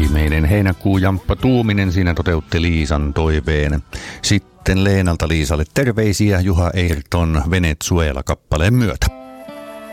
Viimeinen heinäkuu Jamppa Tuuminen siinä toteutti Liisan toiveen. Sitten Leenalta Liisalle terveisiä Juha Eirton Venezuela-kappaleen myötä.